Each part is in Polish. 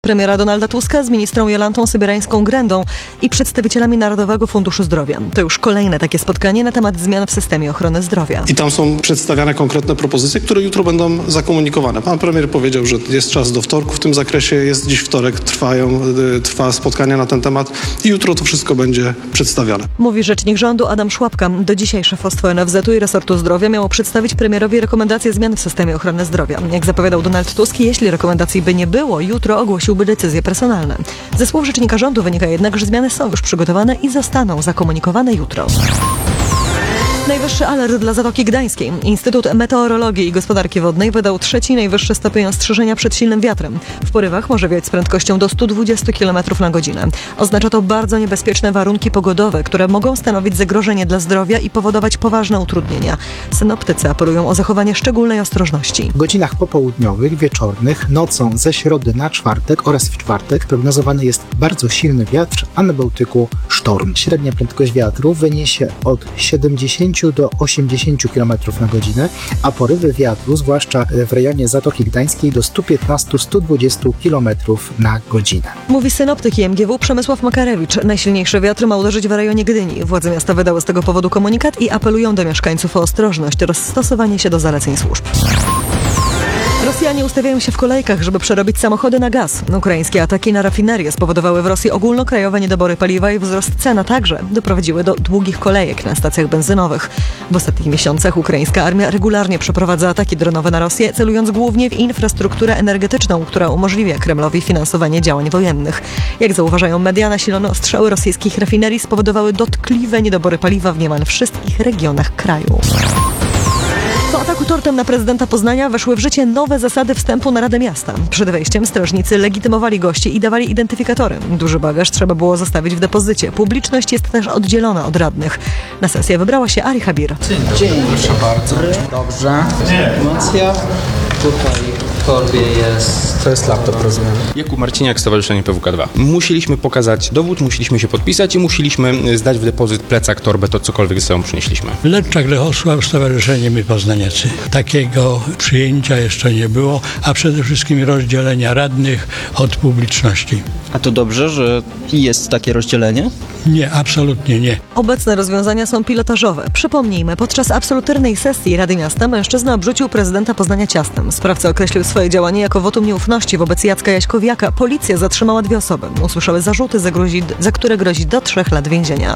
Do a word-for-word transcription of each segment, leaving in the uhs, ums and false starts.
Premiera Donalda Tuska z ministrą Jolantą Sybierańską-Grendą i przedstawicielami Narodowego Funduszu Zdrowia. To już kolejne takie spotkanie na temat zmian w systemie ochrony zdrowia. I tam są przedstawiane konkretne propozycje, które jutro będą zakomunikowane. Pan premier powiedział, że jest czas do wtorku w tym zakresie, jest dziś wtorek, trwają, trwa spotkania na ten temat i jutro to wszystko będzie przedstawiane. Mówi rzecznik rządu Adam Szłapka. Do dzisiaj szefostwo N F Z u i resortu zdrowia miało przedstawić premierowi rekomendacje zmian w systemie ochrony zdrowia. Jak zapowiadał Donald Tusk, jeśli rekomendacji by nie było, jutro ogłosiłby decyzje personalne. Ze słów rzecznika rządu wynika jednak, że zmiany są już przygotowane i zostaną zakomunikowane jutro. Najwyższy alert dla Zatoki Gdańskiej. Instytut Meteorologii i Gospodarki Wodnej wydał trzeci najwyższy stopień ostrzeżenia przed silnym wiatrem. W porywach może wiać z prędkością do stu dwudziestu kilometrów na godzinę. Oznacza to bardzo niebezpieczne warunki pogodowe, które mogą stanowić zagrożenie dla zdrowia i powodować poważne utrudnienia. Synoptycy apelują o zachowanie szczególnej ostrożności. W godzinach popołudniowych, wieczornych, nocą ze środy na czwartek oraz w czwartek prognozowany jest bardzo silny wiatr, a na Bałtyku sztorm. Średnia prędkość wiatru wyniesie od siedemdziesięciu do osiemdziesięciu kilometrów na godzinę, a porywy wiatru, zwłaszcza w rejonie Zatoki Gdańskiej, do stu piętnastu do stu dwudziestu kilometrów na godzinę. Mówi synoptyk I M G W Przemysław Makarewicz. Najsilniejszy wiatr ma uderzyć w rejonie Gdyni. Władze miasta wydały z tego powodu komunikat i apelują do mieszkańców o ostrożność oraz stosowanie się do zaleceń służb. Rosjanie ustawiają się w kolejkach, żeby przerobić samochody na gaz. Ukraińskie ataki na rafinerię spowodowały w Rosji ogólnokrajowe niedobory paliwa i wzrost cen, a także doprowadziły do długich kolejek na stacjach benzynowych. W ostatnich miesiącach ukraińska armia regularnie przeprowadza ataki dronowe na Rosję, celując głównie w infrastrukturę energetyczną, która umożliwia Kremlowi finansowanie działań wojennych. Jak zauważają media, nasilone ostrzały rosyjskich rafinerii spowodowały dotkliwe niedobory paliwa w niemal wszystkich regionach kraju. Po ataku tortem na prezydenta Poznania weszły w życie nowe zasady wstępu na Radę Miasta. Przed wejściem strażnicy legitymowali gości i dawali identyfikatory. Duży bagaż trzeba było zostawić w depozycie. Publiczność jest też oddzielona od radnych. Na sesję wybrała się Ari Habir. Dzień, proszę bardzo. Dobrze. Informacja. Tutaj w torbie jest... To jest laptop, rozumiem. Jakub Marciniak, Stowarzyszenie P W K dwa. Musieliśmy pokazać dowód, musieliśmy się podpisać i musieliśmy zdać w depozyt plecak, torbę, to cokolwiek ze sobą przynieśliśmy. Leczak Lechosław, Stowarzyszenie My Poznaniacy. Takiego przyjęcia jeszcze nie było, a przede wszystkim rozdzielenia radnych od publiczności. A to dobrze, że jest takie rozdzielenie? Nie, absolutnie nie. Obecne rozwiązania są pilotażowe. Przypomnijmy, podczas absolutyrnej sesji Rady Miasta mężczyzna obrzucił prezydenta Poznania ciastem. Sprawca określił swoje działanie jako wotum nieufności wobec Jacka Jaśkowiaka. Policja zatrzymała dwie osoby. Usłyszały zarzuty, za, grozi, za które grozi do trzech lat więzienia.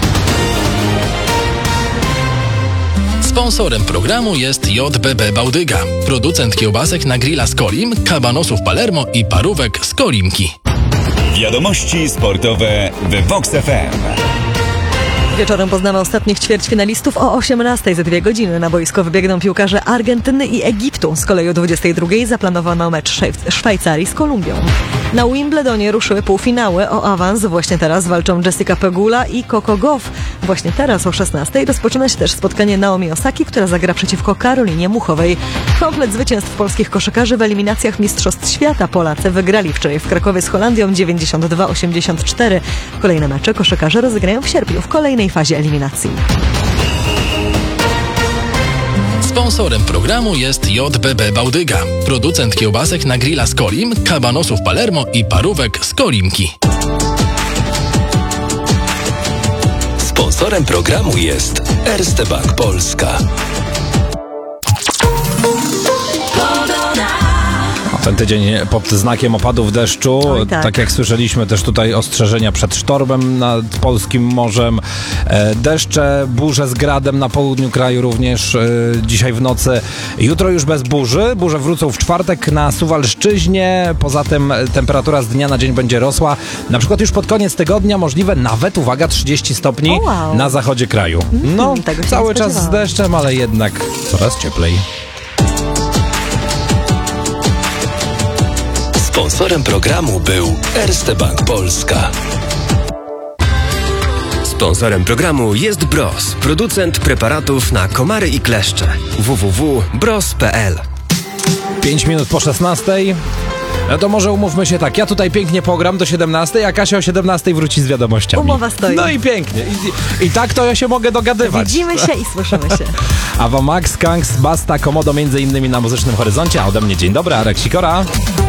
Sponsorem programu jest J B B Bałdyga, producent kiełbasek na grilla z Kolim, kabanosów Palermo i parówek z Kolimki. Wiadomości sportowe w Vox F M. Wieczorem poznamy ostatnich ćwierćfinalistów. O osiemnastej za dwie godziny na boisko wybiegną piłkarze Argentyny i Egiptu. Z kolei o dwudziestej drugiej zaplanowano mecz Szwajcarii z Kolumbią. Na Wimbledonie ruszyły półfinały. O awans właśnie teraz walczą Jessica Pegula i Coco Gauff. Właśnie teraz o szesnastej rozpoczyna się też spotkanie Naomi Osaki, która zagra przeciwko Karolinie Muchowej. Komplet zwycięstw polskich koszykarzy w eliminacjach Mistrzostw Świata. Polacy wygrali wczoraj w Krakowie z Holandią dziewięćdziesiąt dwa osiemdziesiąt cztery. Kolejne mecze koszykarze rozegrają w sierpniu w kolejnej fazie eliminacji. Sponsorem programu jest J B B Bałdyga, producent kiełbasek na grilla z Kolim, kabanosów Palermo i parówek z Kolimki. Sponsorem programu jest Erste Bank Polska. Ten tydzień pod znakiem opadów deszczu, Oj, tak. tak jak słyszeliśmy też tutaj ostrzeżenia przed sztormem nad polskim morzem, e, deszcze, burze z gradem na południu kraju również e, dzisiaj w nocy. Jutro już bez burzy, burze wrócą w czwartek na Suwalszczyźnie, poza tym temperatura z dnia na dzień będzie rosła, na przykład już pod koniec tygodnia możliwe nawet, uwaga, trzydzieści stopni oh, wow. na zachodzie kraju. Mm, no, cały czas z deszczem, ale jednak coraz cieplej. Sponsorem programu był Erste Bank Polska. Sponsorem programu jest Bros, producent preparatów na komary i kleszcze. w w w kropka bros kropka p l. pięć minut po szesnastej. No to może umówmy się tak, ja tutaj pięknie pogram do siedemnastej, a Kasia o siedemnastej wróci z wiadomościami. Umowa stoi. No i pięknie. I, i tak to ja się mogę dogadywać. Widzimy się i słyszymy się. Ava Max, Kanks, Basta, Komodo między innymi na Muzycznym Horyzoncie, a ode mnie dzień dobry, Arek Sikora.